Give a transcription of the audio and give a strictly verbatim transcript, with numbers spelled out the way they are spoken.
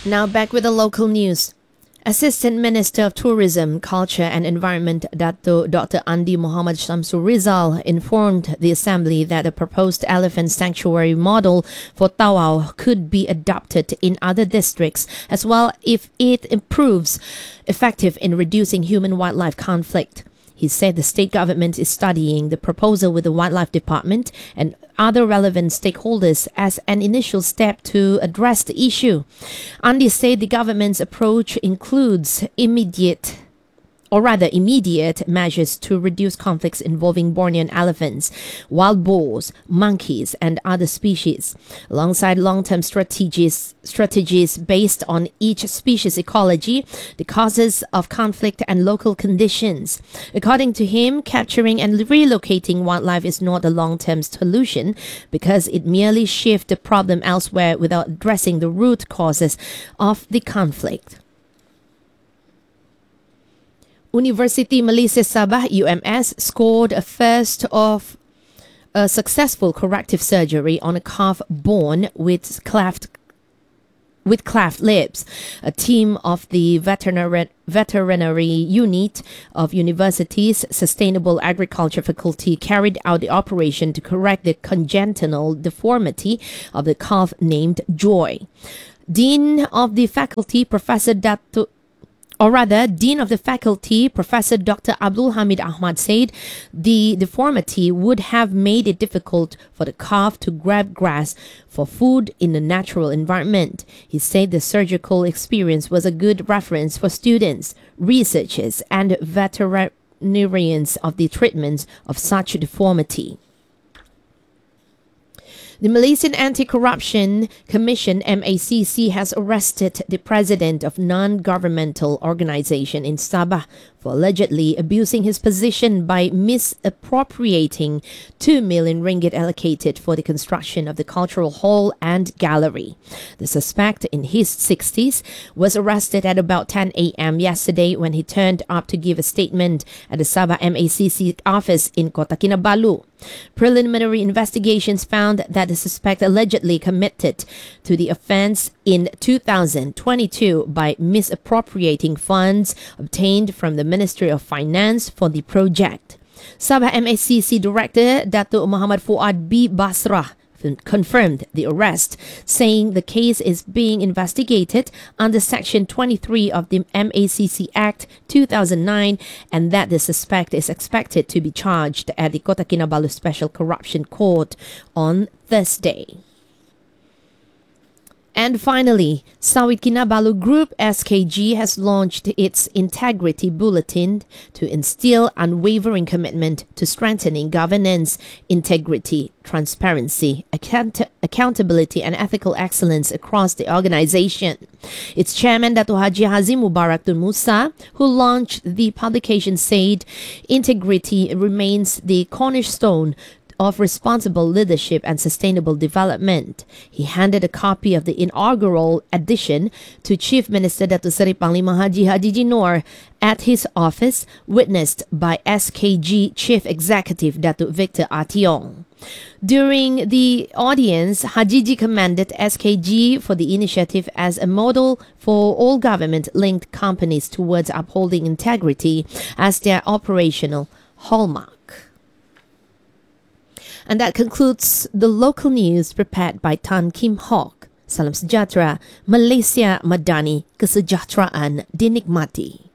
Now back with the local news. Assistant Minister of Tourism, Culture and Environment Dato Doctor Andi Muhammad Shamsul Rizal informed the Assembly that a proposed elephant sanctuary model for Tawau could be adopted in other districts as well if it improves effective in reducing human-wildlife conflict. He said the state government is studying the proposal with the Wildlife Department and other relevant stakeholders as an initial step to address the issue. Andi said the government's approach includes immediate or rather immediate measures to reduce conflicts involving Bornean elephants, wild boars, monkeys, and other species, alongside long-term strategies strategies based on each species' ecology, the causes of conflict, and local conditions. According to him, capturing and relocating wildlife is not a long-term solution because it merely shifts the problem elsewhere without addressing the root causes of the conflict. University Malaysia Sabah U M S scored a first of a successful corrective surgery on a calf born with cleft with cleft lips. A team of the veterinary veterinary unit of university's Sustainable Agriculture Faculty carried out the operation to correct the congenital deformity of the calf named Joy. Dean of the faculty, Professor Dato Or rather, Dean of the Faculty, Professor Doctor Abdul Hamid Ahmad said the deformity would have made it difficult for the calf to grab grass for food in a natural environment. He said the surgical experience was a good reference for students, researchers, and veterinarians of the treatment of such deformity. The Malaysian Anti-Corruption Commission M A C C has arrested the president of non-governmental organization in Sabah for allegedly abusing his position by misappropriating two million ringgit allocated for the construction of the cultural hall and gallery. The suspect, in his sixties, was arrested at about ten a.m. yesterday when he turned up to give a statement at the Sabah M A C C office in Kota Kinabalu. Preliminary investigations found that the suspect allegedly committed to the offense in two thousand twenty-two by misappropriating funds obtained from the Ministry of Finance for the project. Sabah M A C C Director Datuk Muhammad Fuad B. Basrah confirmed the arrest, saying the case is being investigated under Section twenty-three of the M A C C Act two thousand nine and that the suspect is expected to be charged at the Kota Kinabalu Special Corruption Court on Thursday. And finally, Sawit Kinabalu Group S K G has launched its Integrity Bulletin to instill unwavering commitment to strengthening governance, integrity, transparency, account- accountability, and ethical excellence across the organization. Its chairman, Dato' Haji Hazim Mubarak Tun Musa, who launched the publication, said integrity remains the cornerstone of responsible leadership and sustainable development. He handed a copy of the inaugural edition to Chief Minister Datuk Seri Panglima Haji Hajiji Noor at his office, witnessed by S K G Chief Executive Datuk Victor Ationg. During the audience, Hajiji commended S K G for the initiative as a model for all government-linked companies towards upholding integrity as their operational hallmark. And that concludes the local news prepared by Tan Kim Hok. Salam sejahtera, Malaysia Madani, kesejahteraan dinikmati.